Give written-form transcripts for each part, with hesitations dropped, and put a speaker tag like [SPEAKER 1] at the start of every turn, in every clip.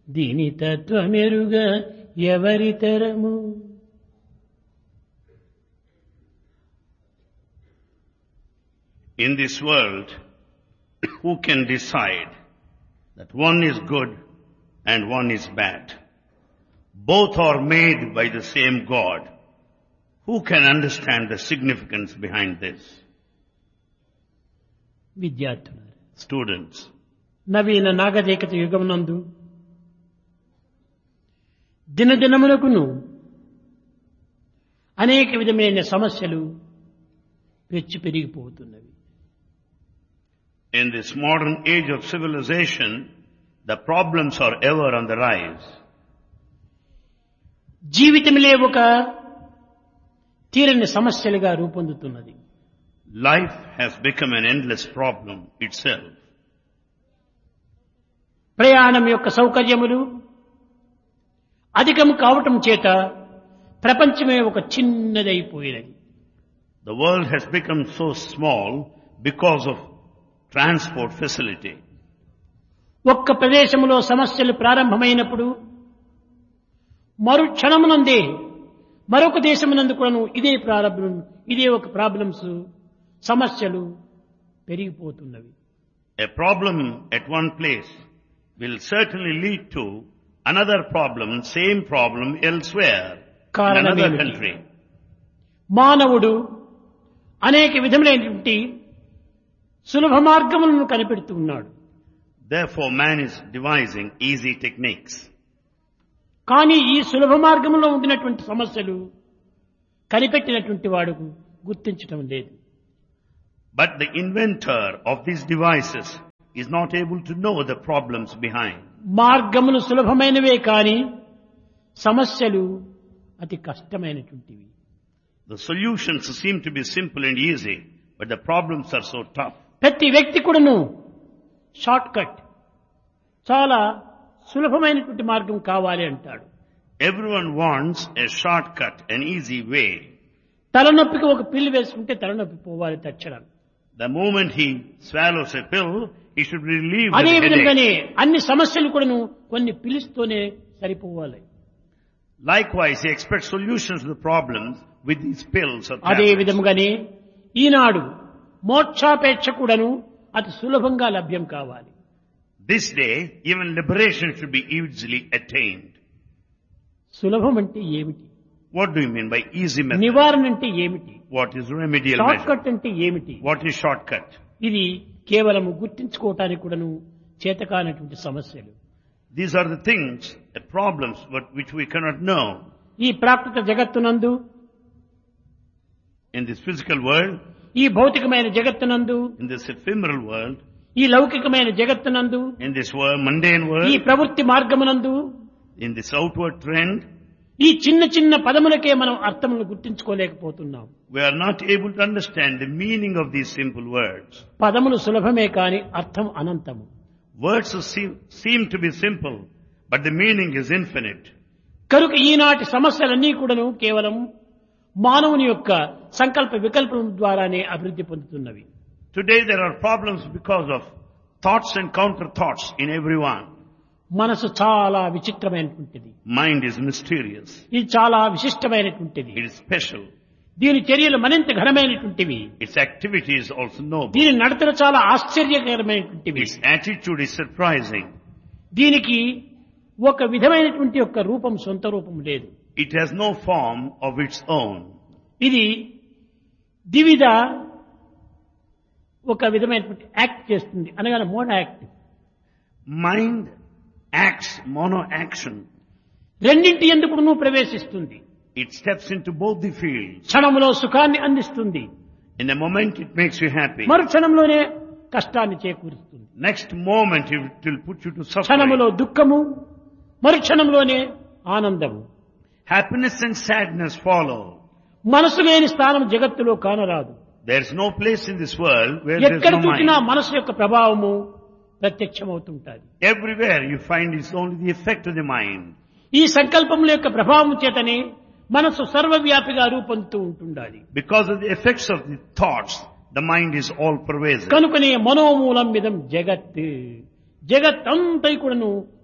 [SPEAKER 1] దీని తత్వమెరుగ ఎవరి తరము.
[SPEAKER 2] In this world, who can decide that one is good and one is bad? Both are made by the same God. Who can understand the significance behind this?
[SPEAKER 1] విద్యార్థులు,
[SPEAKER 2] Students,
[SPEAKER 1] నవీన నాగరికత యుగమునందు దినదినమునకును అనేక విధమైన సమస్యలు పెచ్చు పెరిగిపోతున్నవి.
[SPEAKER 2] in this modern age of civilization, the problems are ever on the rise.
[SPEAKER 1] జీవితములే ఒక తీరని సమస్యలుగా రూపొందుతున్నది.
[SPEAKER 2] Life has become an endless problem itself.
[SPEAKER 1] ప్రయాణం యొక్క సౌకర్యములు అధికము కావటం చేత ప్రపంచమే ఒక చిన్నదైపోయినది.
[SPEAKER 2] The world has become so small because of transport facility.
[SPEAKER 1] ఒక్క ప్రదేశములో సమస్యలు ప్రారంభమైనప్పుడు మరు క్షణమునందే మరొక దేశమునందు కూడాను ఇదే ఒక ప్రాబ్లమ్స్ సమస్యలు పెరిగిపోతున్నవి.
[SPEAKER 2] A problem at one place will certainly lead to another problem, same problem elsewhere in another country.
[SPEAKER 1] మానవుడు అనేక విధములైనటువంటి సులభ మార్గములను కనిపెడుతూ ఉన్నాడు.
[SPEAKER 2] Therefore, man is devising easy techniques.
[SPEAKER 1] కానీ ఈ సులభ మార్గంలో ఉండినటువంటి సమస్యలు కనిపెట్టినటువంటి వాడుకు గుర్తించటం లేదు.
[SPEAKER 2] But the inventor of these devices is not able to know the problems behind.
[SPEAKER 1] మార్గములు సులభమైనవే కానీ సమస్యలు అతి కష్టమైనటువంటివి.
[SPEAKER 2] The solutions seem to be simple and easy, but the problems are so tough.
[SPEAKER 1] ప్రతి వ్యక్తి కూడాను షార్ట్ కట్, చాలా సులభమైనటువంటి మార్గం కావాలి అంటాడు.
[SPEAKER 2] Everyone wants a shortcut, an easy way.
[SPEAKER 1] తలనొప్పికి ఒక పిల్లు వేసుకుంటే తలనొప్పి పోవాలి తక్షణం.
[SPEAKER 2] The moment he swallows a pill, he should be relieved of
[SPEAKER 1] అదే
[SPEAKER 2] the
[SPEAKER 1] విధంగానే
[SPEAKER 2] headache.
[SPEAKER 1] అన్ని సమస్యలు కూడాను కొన్ని పిలుస్తూనే సరిపోవాలి.
[SPEAKER 2] Likewise, he expects solutions to the problems with these pills or
[SPEAKER 1] అదే
[SPEAKER 2] tablets.
[SPEAKER 1] విధముగానే ఈనాడు మోక్షాపేక్ష కూడాను అతి సులభంగా లభ్యం కావాలి.
[SPEAKER 2] This day, even liberation should be easily attained.
[SPEAKER 1] సులభం అంటే ఏమిటి?
[SPEAKER 2] What do you mean by easy method?
[SPEAKER 1] నివారణ అంటే ఏమిటి?
[SPEAKER 2] What is remedial
[SPEAKER 1] short
[SPEAKER 2] measure?
[SPEAKER 1] Cut అంటే ఏమిటి?
[SPEAKER 2] What is shortcut?
[SPEAKER 1] ఇది కేవలము గుర్తించుకోవటానికి కూడాను చేతకానటువంటి సమస్యలు.
[SPEAKER 2] These are the things, the problems which we cannot know.
[SPEAKER 1] ఈ ప్రాకృత జగత్తునందు,
[SPEAKER 2] In this physical world,
[SPEAKER 1] ఈ భౌతికమైన జగత్తునందు,
[SPEAKER 2] in this ephemeral world,
[SPEAKER 1] ఈ లౌకికమైన జగత్తునందు,
[SPEAKER 2] in this world, mundane
[SPEAKER 1] ఈ
[SPEAKER 2] world,
[SPEAKER 1] ప్రవృత్తి మార్గమునందు
[SPEAKER 2] in this outward trend,
[SPEAKER 1] ఈ చిన్న చిన్న పదములకే మనం అర్థములను గుర్తించుకోలేకపోతున్నాం.
[SPEAKER 2] we are not able to understand the meaning of these simple words.
[SPEAKER 1] పదములు సులభమే కాని అర్థం అనంతము.
[SPEAKER 2] Words seem to be simple, but the meaning is infinite.
[SPEAKER 1] కనుక ఈనాటి సమస్యలన్నీ కూడాను కేవలం మానవుని యొక్క సంకల్ప వికల్పం ద్వారానే అభివృద్ధి పొందుతున్నవి.
[SPEAKER 2] Today there are problems because of thoughts and counter thoughts in everyone.
[SPEAKER 1] మనసు చాలా విచిత్రమైనటువంటిది.
[SPEAKER 2] Mind is mysterious.
[SPEAKER 1] ఇది చాలా విశిష్టమైనటువంటిది.
[SPEAKER 2] It is special.
[SPEAKER 1] దీని చర్యలు మరింత ఘనమైనటువంటివి.
[SPEAKER 2] Its activity is also noble.
[SPEAKER 1] దీని నడతలు చాలా ఆశ్చర్యకరమైనటువంటివి.
[SPEAKER 2] Its attitude is surprising.
[SPEAKER 1] దీనికి ఒక విధమైనటువంటి యొక్క రూపం, సొంత రూపం లేదు.
[SPEAKER 2] It has no form of its own.
[SPEAKER 1] ఇది ద్విధ ఒక విధమైనటువంటి యాక్ట్ చేస్తుంది, అనగా mono act.
[SPEAKER 2] Mind acts mono action.
[SPEAKER 1] రెండింటి ఎందుకు నువ్వు ప్రవేశిస్తుంది.
[SPEAKER 2] It steps into both the fields.
[SPEAKER 1] క్షణములో సుఖాన్ని అందిస్తుంది,
[SPEAKER 2] In a moment it makes you happy.
[SPEAKER 1] మరు క్షణంలోనే కష్టాన్ని చేకూరుస్తుంది.
[SPEAKER 2] Next moment it will put you to
[SPEAKER 1] క్షణములో
[SPEAKER 2] suffering.
[SPEAKER 1] దుఃఖము, మరు క్షణంలోనే ఆనందము.
[SPEAKER 2] Happiness and sadness follow.
[SPEAKER 1] మనసు లేని స్థానం జగత్తులో కానరాదు.
[SPEAKER 2] There is no place in this world where there is
[SPEAKER 1] ఎక్కడ
[SPEAKER 2] no
[SPEAKER 1] చూసినా
[SPEAKER 2] mind.
[SPEAKER 1] మనసు యొక్క ప్రభావము ప్రత్యక్షమవుతుంటాది.
[SPEAKER 2] Everywhere you find is only the effect of the mind.
[SPEAKER 1] ఈ సంకల్పముల యొక్క ప్రభావం చేతనే మనసు సర్వవ్యాపిగా రూపొందుతూ ఉంటుండాలి.
[SPEAKER 2] Because of the effects of the thoughts, the mind is all pervasive.
[SPEAKER 1] కనుకనే మనోమూలం మిదం జగత్. జగత్ అంతా కూడాను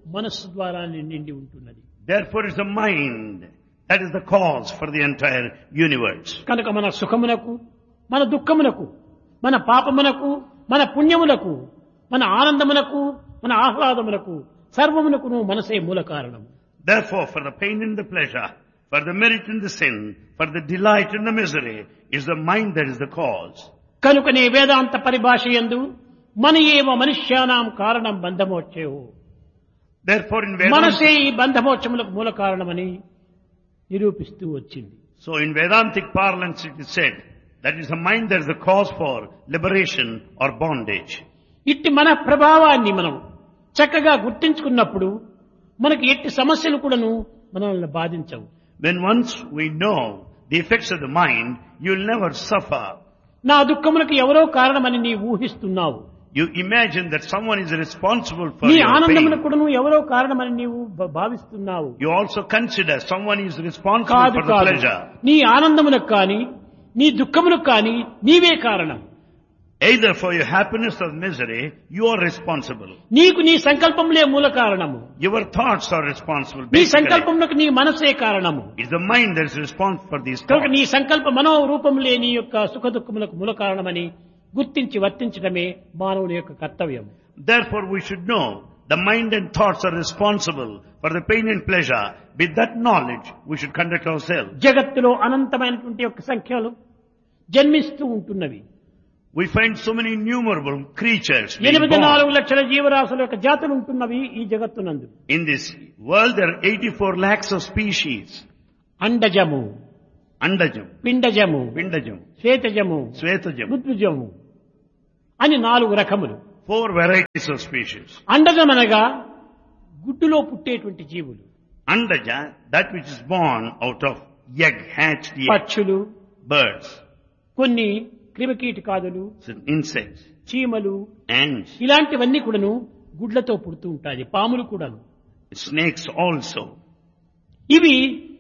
[SPEAKER 1] మనస్సు ద్వారా నిండి ఉంటున్నది.
[SPEAKER 2] Therefore it's the mind that is the cause for the entire universe.
[SPEAKER 1] కనుక మన సుఖమునకు, మన దుఃఖమునకు, మన పాపమునకు, మన పుణ్యములకు, మన ఆనందమునకు, మన ఆహ్లాదమునకు సర్వమునకును మనసే మూల కారణం.
[SPEAKER 2] Therefore, for the pain and the pleasure, for the merit and the sin, for the delight and the misery, is the mind that is the cause.
[SPEAKER 1] కనుకనే వేదాంత పరిభాష యందు మన ఏవ మనుష్యానాం కారణం బంధమోక్షయో,
[SPEAKER 2] Therefore, in
[SPEAKER 1] మనసే
[SPEAKER 2] Vedanta,
[SPEAKER 1] ఈ బంధమోక్షములకు మూల కారణమని నిరూపిస్తూ వచ్చింది.
[SPEAKER 2] so in Vedantic parlance it is said that is the mind that is the cause for liberation or bondage.
[SPEAKER 1] ఇట్టి మన ప్రభావాన్ని మనం చక్కగా గుర్తించుకున్నప్పుడు మనకి ఎట్టి సమస్యలు కూడాను మనల్ని బాధించవు.
[SPEAKER 2] When once we know the effects of the mind, you will never suffer.
[SPEAKER 1] నా దుఃఖములకు ఎవరో కారణమని నీ ఊహిస్తున్నావు.
[SPEAKER 2] You imagine that someone is responsible for
[SPEAKER 1] నీ
[SPEAKER 2] your
[SPEAKER 1] ఆనందములకు
[SPEAKER 2] pain.
[SPEAKER 1] కూడాను ఎవరో కారణమని నీవు భావిస్తున్నావు.
[SPEAKER 2] You also consider someone is responsible
[SPEAKER 1] కాదు
[SPEAKER 2] for the
[SPEAKER 1] కాదు,
[SPEAKER 2] pleasure.
[SPEAKER 1] నీ ఆనందములకు కానీ నీ దుఃఖములకు కానీ నీవే కారణం.
[SPEAKER 2] Either for your happiness or misery, you are responsible.
[SPEAKER 1] నీకు నీ సంకల్పములే మూల కారణము.
[SPEAKER 2] Your thoughts are responsible.
[SPEAKER 1] నీ
[SPEAKER 2] Basically,
[SPEAKER 1] సంకల్పములకు నీ మనసే కారణము.
[SPEAKER 2] it's the mind that is responsible for these
[SPEAKER 1] కనుక నీ
[SPEAKER 2] thoughts.
[SPEAKER 1] సంకల్ప మనోరూపములే నీ యొక్క సుఖ దుఃఖములకు మూల కారణమని గుర్తించి వర్తించడమే మానవుని యొక్క కర్తవ్యం.
[SPEAKER 2] Therefore, we should know the mind and thoughts are responsible for the pain and pleasure. With that knowledge, we should conduct ourselves.
[SPEAKER 1] జగత్తులో అనంతమైనటువంటి యొక్క సంఖ్యలు జన్మిస్తూ ఉంటున్నవి.
[SPEAKER 2] We find so many innumerable creatures being
[SPEAKER 1] 84
[SPEAKER 2] born.
[SPEAKER 1] లక్షల జీవరాశుల యొక్క జాతులు ఉంటున్నవి ఈ జగత్తునందు.
[SPEAKER 2] In this world, there are 84 lakhs of species.
[SPEAKER 1] అండజము,
[SPEAKER 2] Andajam,
[SPEAKER 1] పిండజము,
[SPEAKER 2] Pindajam,
[SPEAKER 1] శ్వేతజము,
[SPEAKER 2] Svetajam.
[SPEAKER 1] ఉద్భుజము అని 4 రకములు.
[SPEAKER 2] 4 varieties of species.
[SPEAKER 1] అండజం అనగా గుడ్డులో పుట్టేటువంటి జీవులు.
[SPEAKER 2] Andaja, that which is born out of egg, hatched egg.
[SPEAKER 1] పక్షులు,
[SPEAKER 2] Birds,
[SPEAKER 1] కొన్ని క్రిమికీటకాదులు,
[SPEAKER 2] insects,
[SPEAKER 1] చీమలు,
[SPEAKER 2] ants,
[SPEAKER 1] ఇలాంటివన్నీ కూడాను గుడ్లతో పుడుతూ ఉంటాయి. పాములు కూడాను.
[SPEAKER 2] snakes also.
[SPEAKER 1] ఇవి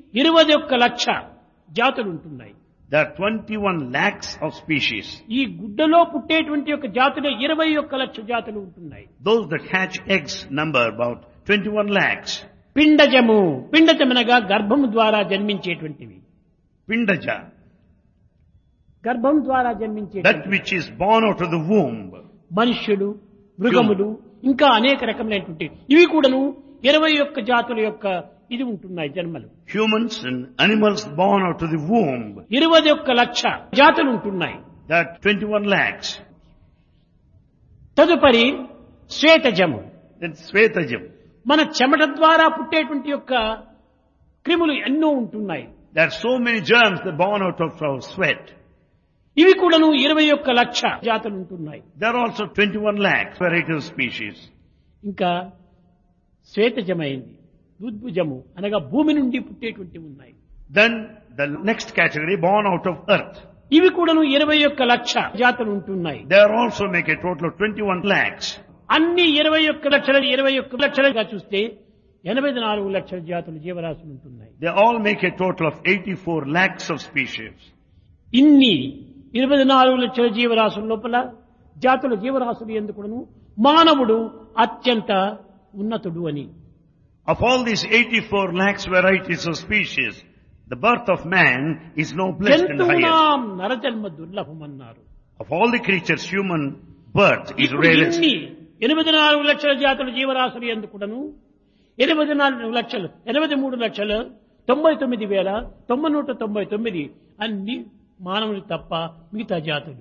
[SPEAKER 1] 21 లక్ష జాతులు ఉంటున్నాయి.
[SPEAKER 2] There are 21 lakhs of species.
[SPEAKER 1] ఈ గుడ్డలో పుట్టేటువంటి యొక్క జాతులే 21 లక్ష జాతులు ఉంటున్నాయి.
[SPEAKER 2] Those that hatch eggs number about 21 lakhs.
[SPEAKER 1] పిండజము, పిండజమనగా గర్భము ద్వారా జన్మించేటువంటివి.
[SPEAKER 2] Pindaja,
[SPEAKER 1] గర్భం ద్వారా
[SPEAKER 2] that
[SPEAKER 1] జన్మించేటువంటి
[SPEAKER 2] which is born out of the womb.
[SPEAKER 1] మనుష్యులు, మృగములు, ఇంకా అనేక రకములైనటువంటి ఇవి కూడాను 21 జాతుల యొక్క ఇది ఉంటున్నాయి జన్మలు.
[SPEAKER 2] Humans and animals born out of the womb.
[SPEAKER 1] 21 లక్ష జాతులు ఉంటున్నాయి.
[SPEAKER 2] There are 21 lakhs.
[SPEAKER 1] తదుపరి శ్వేతజము,
[SPEAKER 2] Then Svetajam.
[SPEAKER 1] మన చెమట ద్వారా పుట్టేటువంటి యొక్క క్రిములు ఎన్నో ఉంటున్నాయి.
[SPEAKER 2] There are so many germs that are born out of our sweat.
[SPEAKER 1] ఇవి కూడాను 21 లక్ష జాతులు ఉంటున్నాయి.
[SPEAKER 2] There are also 21 lakhs varieties of species.
[SPEAKER 1] ఇంకా శ్వేతజమైంది, ఉద్భుజము అనగా భూమి నుండి పుట్టేటువంటి ఉన్నాయి.
[SPEAKER 2] Then the next category born out of earth.
[SPEAKER 1] ఇవి కూడాను 21 లక్ష జాతులు ఉంటున్నాయి.
[SPEAKER 2] They also make a total of 21 lakhs.
[SPEAKER 1] అన్ని 21 లక్షలుగా చూస్తే 84 లక్షల జాతులు జీవరాశులు ఉంటున్నాయి.
[SPEAKER 2] They all make a total of 84 lakhs of species.
[SPEAKER 1] ఇన్ని 24 లక్షల జీవరాశుల లోపల జాతుల జీవరాశులు ఎందుకును మానవుడు అత్యంత ఉన్నతుడు అని.
[SPEAKER 2] Of all these 84 lakhs varieties of species, the birth of man is no blessed and highest.
[SPEAKER 1] జంతువునాం నరజన్మ దుర్లభం అన్నారు.
[SPEAKER 2] Of all the creatures, human birth is
[SPEAKER 1] ఇప్పుడు
[SPEAKER 2] rarest.
[SPEAKER 1] ఇన్ని 84 లక్షల జాతుల జీవరాశులు ఎందుకును 84 లక్షలు 83 లక్షల 99,999 అన్ని మానవులు తప్ప మిగతా జాతులు.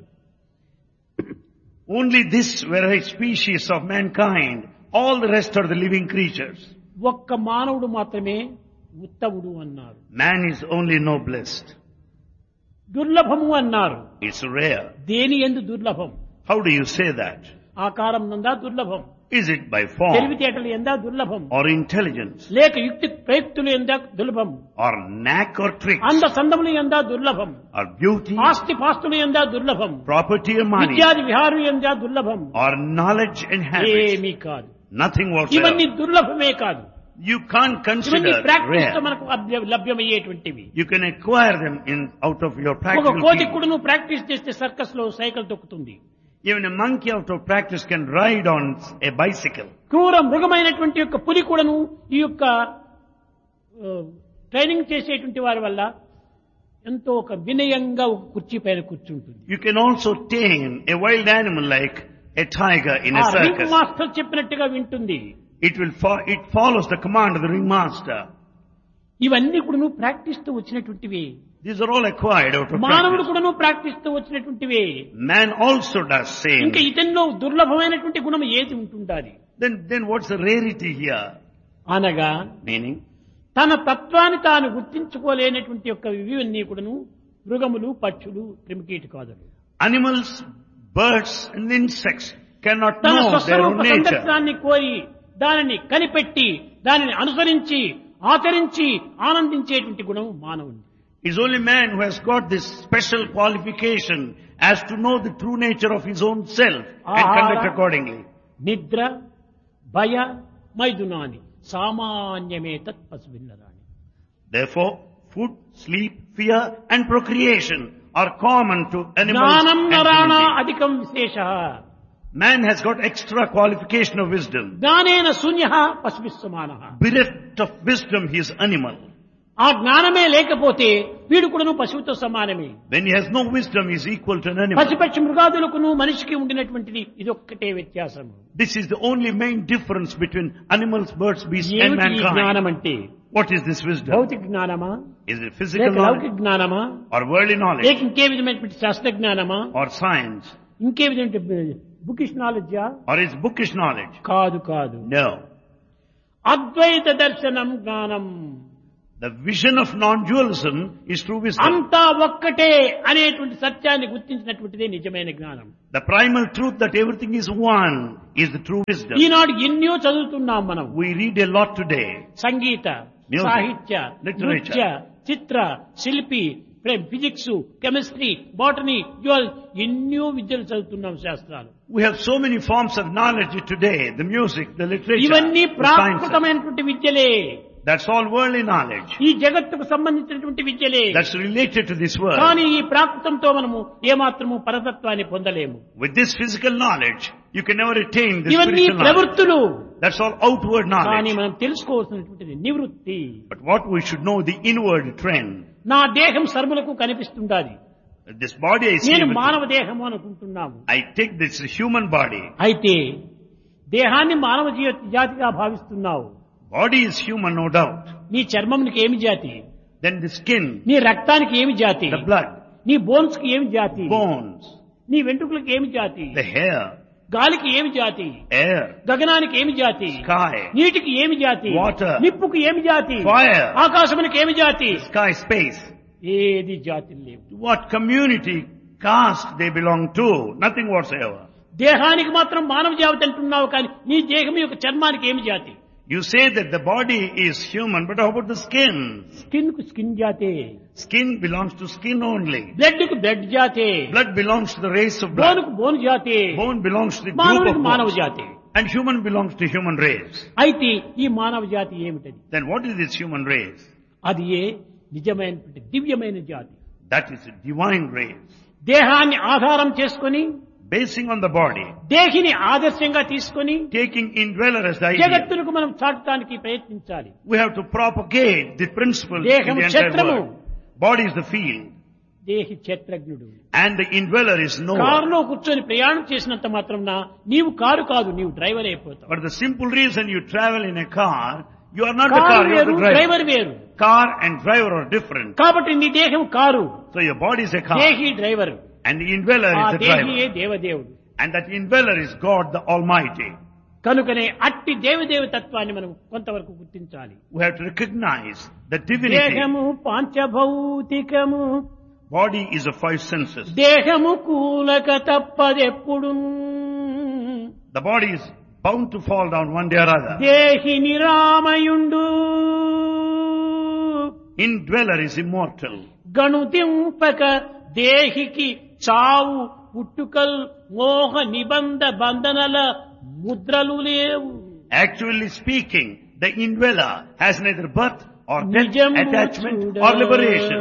[SPEAKER 2] Only this variety species of mankind, all the rest are the living creatures.
[SPEAKER 1] ఒక్క మానవుడు మాత్రమే ఉత్తముడు అన్నారు.
[SPEAKER 2] Man is only noblest.
[SPEAKER 1] దుర్లభము అన్నారు.
[SPEAKER 2] It's rare.
[SPEAKER 1] దేని యందు దుర్లభం?
[SPEAKER 2] How do you say that?
[SPEAKER 1] ఆకారం నందా దుర్లభం,
[SPEAKER 2] Is it by form
[SPEAKER 1] తెలివితేటలు ఎందా దుర్లభం,
[SPEAKER 2] or intelligence
[SPEAKER 1] లేక యుక్తి ప్రయుక్తులు ఎందా దుర్లభం,
[SPEAKER 2] or knack or tricks
[SPEAKER 1] అంద సందములు ఎందా దుర్లభం,
[SPEAKER 2] or beauty,
[SPEAKER 1] ఆస్తి పాస్తులు ఎందా దుర్లభం,
[SPEAKER 2] property or money
[SPEAKER 1] విద్యాది విహారు ఎందా దుర్లభం?
[SPEAKER 2] or knowledge and habits?
[SPEAKER 1] ఏమీ కాదు.
[SPEAKER 2] Nothing
[SPEAKER 1] ఇవన్నీ
[SPEAKER 2] whatsoever.
[SPEAKER 1] దుర్లభమే కాదు.
[SPEAKER 2] You can't
[SPEAKER 1] ఇవన్నీ
[SPEAKER 2] consider
[SPEAKER 1] ప్రాక్టీస్ తో
[SPEAKER 2] rare.
[SPEAKER 1] మనకు లభ్యమయ్యేటువంటివి.
[SPEAKER 2] You can acquire them out of your
[SPEAKER 1] ఒక
[SPEAKER 2] practical
[SPEAKER 1] కోతి
[SPEAKER 2] field.
[SPEAKER 1] కూడా నువ్వు ప్రాక్టీస్ చేస్తే సర్కస్ లో cycle తొక్కుతుంది.
[SPEAKER 2] Even a monkey out of practice can ride on a bicycle.
[SPEAKER 1] క్రూర మృగమైనటువంటి యొక్క పులి కూడాను ఈ యొక్క ట్రైనింగ్ చేసేటువంటి వారి వల్ల ఎంతో ఒక వినయంగా ఒక కుర్చీ పైన కూర్చుంటుంది.
[SPEAKER 2] You can also tame a wild animal like a tiger in a
[SPEAKER 1] ring
[SPEAKER 2] circus.
[SPEAKER 1] Master చెప్పినట్టుగా వింటుంది.
[SPEAKER 2] It follows the command of the ringmaster.
[SPEAKER 1] ఇవన్నీ కూడా ప్రాక్టీస్ తో వచ్చినటువంటివి.
[SPEAKER 2] These are all acquired out of
[SPEAKER 1] మానవుడు
[SPEAKER 2] practice.
[SPEAKER 1] కూడా ప్రాక్టీస్ తో వచ్చినటువంటివి.
[SPEAKER 2] Man also does same.
[SPEAKER 1] ఇంకా ఇతనిలో దుర్లభమైనటువంటి గుణం ఏది ఉంటుండాలి?
[SPEAKER 2] Then what's the rarity here?
[SPEAKER 1] అనగా
[SPEAKER 2] Meaning,
[SPEAKER 1] తన తత్వాన్ని తాను గుర్తించుకోలేనటువంటి యొక్క ఇవన్నీ కూడాను మృగములు, పక్షులు, క్రిమికీటకాదులు.
[SPEAKER 2] animals, birds and insects cannot
[SPEAKER 1] తన
[SPEAKER 2] know their
[SPEAKER 1] స్వస్వరూప
[SPEAKER 2] own nature.
[SPEAKER 1] సందర్భాన్ని కోరి దానిని కనిపెట్టి దానిని అనుసరించి ఆచరించి ఆనందించేటువంటి గుణం మానవుని.
[SPEAKER 2] It's only man who has got this special qualification as to know the true nature of his own self and conduct accordingly.
[SPEAKER 1] నిద్ర, భయ, మైదునాని సామాన్యమే తత్ పశువిల్లరాణి.
[SPEAKER 2] Therefore, food, sleep, fear and procreation are common to animals
[SPEAKER 1] జ్ఞానం
[SPEAKER 2] and
[SPEAKER 1] నరాణ
[SPEAKER 2] human beings.
[SPEAKER 1] అధికం విశేష.
[SPEAKER 2] Man has got extra qualification of wisdom.
[SPEAKER 1] జ్ఞానేన శూన్య పశుభిస్సమానః.
[SPEAKER 2] Bereft of wisdom, he is animal.
[SPEAKER 1] ఆ జ్ఞానమే లేకపోతే వీడు కూడాను పశువుతో సమానమే.
[SPEAKER 2] When he has no wisdom, he is equal to an animal.
[SPEAKER 1] పశుపక్షి మృగాదులకును మనిషికి ఉండినటువంటిది ఇదొక్కటే వ్యత్యాసం.
[SPEAKER 2] This is the only main difference between animals, birds, beasts and
[SPEAKER 1] ఏమిటి ఈ జ్ఞానం
[SPEAKER 2] mankind.
[SPEAKER 1] అంటే?
[SPEAKER 2] What is this wisdom?
[SPEAKER 1] భౌతిక జ్ఞానమా,
[SPEAKER 2] Is it physical
[SPEAKER 1] లేక లౌకిక
[SPEAKER 2] knowledge
[SPEAKER 1] జ్ఞానమా,
[SPEAKER 2] or worldly knowledge
[SPEAKER 1] లేక ఇంకే విధమైనటువంటి శాస్త్ర జ్ఞానమా,
[SPEAKER 2] or science
[SPEAKER 1] ఇంకే విధమైన bookish నాలెడ్జా?
[SPEAKER 2] or is bookish knowledge?
[SPEAKER 1] కాదు కాదు.
[SPEAKER 2] No.
[SPEAKER 1] అద్వైత దర్శనం జ్ఞానం.
[SPEAKER 2] The vision of non-dualism is true wisdom.
[SPEAKER 1] అంతా ఒక్కటే అనేటువంటి సత్యాన్ని గుర్తించినటువంటిదే నిజమైన జ్ఞానం.
[SPEAKER 2] The primal truth that everything is one is the true wisdom.
[SPEAKER 1] ఈనాడు ఎన్నో చదువుతున్నాం మనం.
[SPEAKER 2] We read a lot today.
[SPEAKER 1] Sangeetha,
[SPEAKER 2] Music,
[SPEAKER 1] సాహిత్య,
[SPEAKER 2] literature.
[SPEAKER 1] నృత్య, చిత్ర, శిల్పి, ఫిజిక్స్, కెమిస్ట్రీ, బాటనీ, జువాలజీ ఎన్నో విద్యలు చదువుతున్నాం శాస్త్రాలు.
[SPEAKER 2] We have so many forms of knowledge today, the music, the literature,
[SPEAKER 1] ఇవన్నీ
[SPEAKER 2] the sciences.
[SPEAKER 1] ప్రాకృతమైనటువంటి విద్యలే.
[SPEAKER 2] That's all worldly knowledge.
[SPEAKER 1] ఈ జగత్తుకు సంబంధించినటువంటి విద్యలే.
[SPEAKER 2] That's related to this world.
[SPEAKER 1] కానీ ఈ ప్రాకృతంతో మనము ఏమాత్రము పరతత్వాన్ని పొందలేము.
[SPEAKER 2] With this physical knowledge, you can never attain the
[SPEAKER 1] ఇవన్నీ
[SPEAKER 2] spiritual knowledge.
[SPEAKER 1] ప్రవృత్తులు.
[SPEAKER 2] That's all outward
[SPEAKER 1] కానీ
[SPEAKER 2] knowledge.
[SPEAKER 1] మనం తెలుసుకోవాల్సినటువంటిది నివృత్తి.
[SPEAKER 2] But what we should know, the inward trend.
[SPEAKER 1] నా దేహం సర్వులకు కనిపిస్తుండాలి.
[SPEAKER 2] This body I see,
[SPEAKER 1] నేను
[SPEAKER 2] with-
[SPEAKER 1] మానవ దేహము అనుకుంటున్నాము.
[SPEAKER 2] I take this human body.
[SPEAKER 1] అయితే దేహాన్ని మానవ జాతిగా భావిస్తున్నావు.
[SPEAKER 2] Body is human, no doubt.
[SPEAKER 1] నీ చర్మంకి ఏమి జాతి?
[SPEAKER 2] Then the skin,
[SPEAKER 1] నీ రక్తానికి ఏమి జాతి?
[SPEAKER 2] the blood,
[SPEAKER 1] నీ బోన్స్ కి ఏమి జాతి?
[SPEAKER 2] bones,
[SPEAKER 1] నీ వెంట్రుకలకు ఏమి జాతి?
[SPEAKER 2] the hair,
[SPEAKER 1] గాలికి ఏమి జాతి?
[SPEAKER 2] air,
[SPEAKER 1] గగనానికి ఏమి జాతి?
[SPEAKER 2] sky,
[SPEAKER 1] నీటికి ఏమి జాతి?
[SPEAKER 2] Water.
[SPEAKER 1] నిప్పుకు ఏమి జాతి?
[SPEAKER 2] fire,
[SPEAKER 1] ఆకాశమునికి ఏమి జాతి?
[SPEAKER 2] sky, space.
[SPEAKER 1] ఏది జాతి లేవు.
[SPEAKER 2] To what community, caste they belong to? Nothing whatsoever.
[SPEAKER 1] దేహానికి మాత్రం మానవ జాతి అంటున్నావు, కానీ నీ దేహం యొక్క చర్మానికి ఏమి జాతి?
[SPEAKER 2] You say that the body is human, but how about the skin?
[SPEAKER 1] Skin కు స్కిన్ జాతే.
[SPEAKER 2] Skin belongs to skin only.
[SPEAKER 1] Blood కు బ్లడ్ జాతే.
[SPEAKER 2] Blood belongs to the race of blood.
[SPEAKER 1] Bone కు బోన్ జాతే.
[SPEAKER 2] Bone belongs to the group
[SPEAKER 1] మానవునికి
[SPEAKER 2] of
[SPEAKER 1] మానవ
[SPEAKER 2] bones.
[SPEAKER 1] జాతి.
[SPEAKER 2] And human belongs to human race.
[SPEAKER 1] అయితే ఈ మానవ జాతి ఏమిటది?
[SPEAKER 2] Then what is this human race?
[SPEAKER 1] అది ఏ నిజమైనటువంటి దివ్యమైన జాతి.
[SPEAKER 2] That is a divine race.
[SPEAKER 1] దేహాన్ని ఆధారం చేసుకొని,
[SPEAKER 2] Basing on the body,
[SPEAKER 1] దేహిని ఆదర్శంగా తీసుకొని
[SPEAKER 2] taking indweller as the idea.
[SPEAKER 1] జగత్తునకు మనం చాటడానికి ప్రయత్నించాలి.
[SPEAKER 2] We have to propagate the principle in
[SPEAKER 1] దేహము
[SPEAKER 2] the entire
[SPEAKER 1] క్షేత్రము.
[SPEAKER 2] world. Body is the field.
[SPEAKER 1] దేహి క్షేత్రజ్ఞుడు.
[SPEAKER 2] And the indweller is knower.
[SPEAKER 1] కారులో కూర్చొని ప్రయాణం చేసినంత మాత్రం నీవు కారు కాదు, నీవు డ్రైవర్ అయిపోతావు.
[SPEAKER 2] For the simple reason you travel in a car, you are not the car,
[SPEAKER 1] car
[SPEAKER 2] you are
[SPEAKER 1] వేరు,
[SPEAKER 2] the driver.
[SPEAKER 1] డ్రైవర్ వేరు.
[SPEAKER 2] Car and driver are different.
[SPEAKER 1] కాబట్టి నీ దేహం car,
[SPEAKER 2] So your body is a car.
[SPEAKER 1] దేహి driver.
[SPEAKER 2] And the indweller
[SPEAKER 1] ఆ
[SPEAKER 2] is the
[SPEAKER 1] దేహియే
[SPEAKER 2] driver.
[SPEAKER 1] దేవదేవుడు.
[SPEAKER 2] And that indweller is God the Almighty.
[SPEAKER 1] కనుకనే అట్టి దేవదేవ తత్వాన్ని మనం కొంతవరకు గుర్తించాలి.
[SPEAKER 2] We have to recognize the divinity.
[SPEAKER 1] దేహము పాంచభౌతికము,
[SPEAKER 2] Body is the five senses.
[SPEAKER 1] దేహము కూలక తప్పదెప్పుడు,
[SPEAKER 2] The body is bound to fall down one day or other.
[SPEAKER 1] దేహి నిరామయుండు,
[SPEAKER 2] Indweller is immortal.
[SPEAKER 1] గణుతింపక దేహికి చావు పుట్టుకల్ మోహ నిబంధ బంధనల ముద్రలు లేవు.
[SPEAKER 2] Actually speaking, the indweller has neither birth or death,
[SPEAKER 1] నిజము
[SPEAKER 2] attachment
[SPEAKER 1] చూడ.
[SPEAKER 2] or liberation.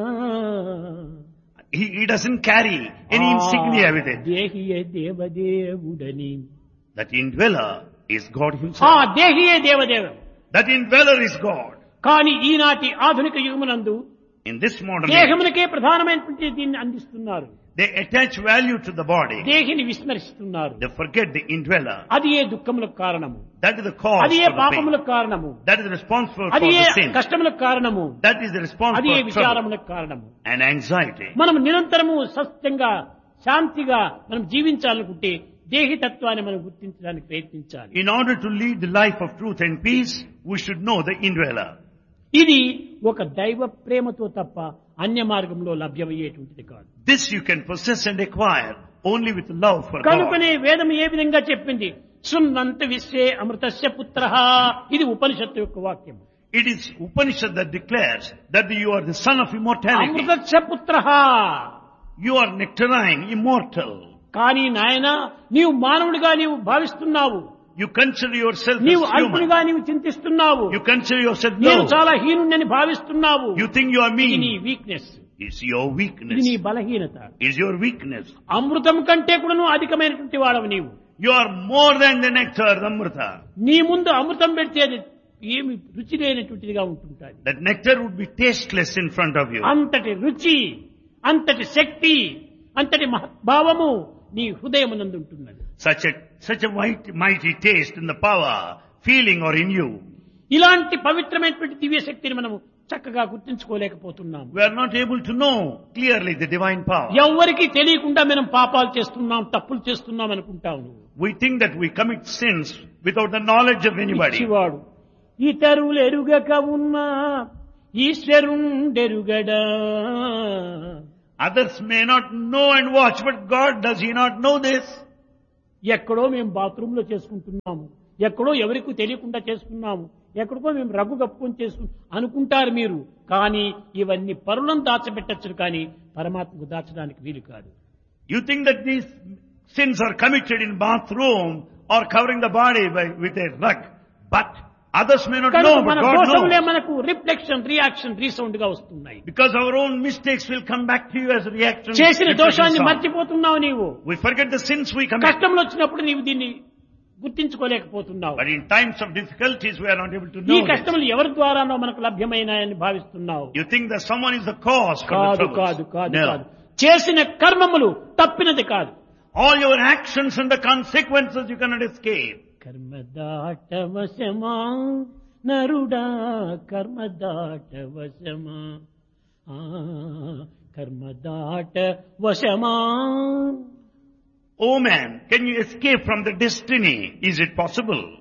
[SPEAKER 2] He doesn't carry any insignia with it.
[SPEAKER 1] దేహియే దేవదేవుడని
[SPEAKER 2] That indweller is God
[SPEAKER 1] ఆ
[SPEAKER 2] himself.
[SPEAKER 1] దేహియే దేవదేవుడు.
[SPEAKER 2] That indweller is God.
[SPEAKER 1] కానీ ఈనాటి ఆధునిక యుగమునందు
[SPEAKER 2] In this modern age,
[SPEAKER 1] దేహమునకే ప్రధానమైనటువంటి దీన్ని అందిస్తున్నారు.
[SPEAKER 2] they attach value to the body.
[SPEAKER 1] దేహిని విస్మరిస్తున్నారు.
[SPEAKER 2] They forget the indweller.
[SPEAKER 1] అది ఏ దుఃఖములకు కారణము,
[SPEAKER 2] That is the cause
[SPEAKER 1] అది ఏ
[SPEAKER 2] for the pain.
[SPEAKER 1] పాపములకు కారణము,
[SPEAKER 2] That is responsible for
[SPEAKER 1] అది ఏ
[SPEAKER 2] the sin.
[SPEAKER 1] కష్టములకు కారణము,
[SPEAKER 2] That is the
[SPEAKER 1] అది
[SPEAKER 2] responsible
[SPEAKER 1] ఏ
[SPEAKER 2] for trouble
[SPEAKER 1] విచారములకు కారణము.
[SPEAKER 2] and anxiety.
[SPEAKER 1] మనం నిరంతరము సత్యంగా శాంతిగా మనం జీవించాలనుకుంటే దేహితత్వాన్ని మనం గుర్తించడానికి ప్రయత్నించాలి.
[SPEAKER 2] In order to lead the life of truth and peace, we should know the indweller.
[SPEAKER 1] ఇది ఒక దైవ ప్రేమతో తప్ప అన్య మార్గంలో లభ్యమయ్యేటువంటిది కాదు.
[SPEAKER 2] This you can possess and acquire only with love for God.
[SPEAKER 1] కనుకనే వేదం ఏ విధంగా చెప్పింది, శృణ్వంత విశ్వే అమృతస్య పుత్రః. ఇది ఉపనిషత్తు యొక్క వాక్యం.
[SPEAKER 2] It is Upanishad that declares that you are the son of immortality.
[SPEAKER 1] అమృతస్య పుత్రః.
[SPEAKER 2] You are nectarine, immortal.
[SPEAKER 1] కానీ నాయన నీవు మానవుడిగా నీవు భావిస్తున్నావు,
[SPEAKER 2] You consider yourself
[SPEAKER 1] నీవు
[SPEAKER 2] as human.
[SPEAKER 1] అల్పుడిగా నీవు చింతిస్తున్నావు,
[SPEAKER 2] You consider yourself
[SPEAKER 1] నేను
[SPEAKER 2] low.
[SPEAKER 1] చాలా హీనుడని భావిస్తున్నావు.
[SPEAKER 2] You think you are
[SPEAKER 1] ఇది నీ
[SPEAKER 2] mean.
[SPEAKER 1] వీక్నెస్,
[SPEAKER 2] It's your
[SPEAKER 1] ఇది
[SPEAKER 2] weakness.
[SPEAKER 1] నీ బలహీనత.
[SPEAKER 2] It's your weakness.
[SPEAKER 1] అమృతం కంటే కూడాను అధికమైనటువంటి వాడవు నీవు.
[SPEAKER 2] You are more than the nectar, the amrita.
[SPEAKER 1] నీ ముందు అమృతం పెడితే అది ఏమి రుచి లేనటువంటిదిగా ఉంటుంటుంది.
[SPEAKER 2] That nectar would be tasteless in front of you.
[SPEAKER 1] అంతటి రుచి, అంతటి శక్తి, అంతటి భావము నీ హృదయమునందు ఉంటున్నది.
[SPEAKER 2] Such a mighty taste in the power, feeling or in you.
[SPEAKER 1] ఇలాంటి పవిత్రమైనటువంటి దివ్య శక్తిని మనము చక్కగా గుర్తించుకోలేకపోతున్నాము.
[SPEAKER 2] We are not able to know clearly the divine power.
[SPEAKER 1] ఎవ్వరికీ తెలియకుండా మనం పాపాలు చేస్తున్నాం, తప్పులు చేస్తున్నాం అనుకుంటాము.
[SPEAKER 2] We think that we commit sins without the knowledge of anybody.
[SPEAKER 1] ఇచ్చివాడు ఇతరులు ఎరుగక ఉన్నా ఈశ్వరుండెరుగడా.
[SPEAKER 2] Others may not know and watch, but God, does He not know this?
[SPEAKER 1] ఎక్కడో మేము బాత్రూమ్ లో చేసుకుంటున్నాము, ఎక్కడో ఎవరికి తెలియకుండా చేసుకున్నాము, ఎక్కడికో మేము రగ్గు కప్పుకొని చేసుకు అనుకుంటారు మీరు. కానీ ఇవన్నీ పరులను దాచబెట్టచ్చు, కానీ పరమాత్మకు దాచడానికి వీలు కాదు.
[SPEAKER 2] You think that these sins are committed in bathroom or covering the body with a rug, but others may not know,
[SPEAKER 1] మన
[SPEAKER 2] but God
[SPEAKER 1] దోషములే
[SPEAKER 2] knows.
[SPEAKER 1] మనకు రిఫ్లెక్షన్, రియాక్షన్, రీసౌండ్ గా వస్తున్నాయి.
[SPEAKER 2] Because our own mistakes will come back to you as a reaction.
[SPEAKER 1] చేసిన దోషాన్ని
[SPEAKER 2] reflection.
[SPEAKER 1] మర్చిపోతున్నావు నీవు.
[SPEAKER 2] We forget the sins we commit.
[SPEAKER 1] కష్టంలో వచ్చినప్పుడు నీవు దీన్ని గుర్తించుకోలేకపోతున్నావు.
[SPEAKER 2] But in times of difficulties, we are not able to
[SPEAKER 1] ఈ
[SPEAKER 2] know this.
[SPEAKER 1] కష్టములు ఎవరి ద్వారానో మనకు లభ్యమైనాయని భావిస్తున్నావు.
[SPEAKER 2] You think that someone is the cause for the
[SPEAKER 1] కాదు
[SPEAKER 2] troubles.
[SPEAKER 1] కాదు కాదు
[SPEAKER 2] No.
[SPEAKER 1] కాదు. చేసిన కర్మములు తప్పినది కాదు.
[SPEAKER 2] All your actions and the consequences you cannot escape.
[SPEAKER 1] కర్మదాటవశమా నరుడా, కర్మదాటవశమా, కర్మదాటవశమా.
[SPEAKER 2] Oh man, can you escape from the destiny? Is it possible?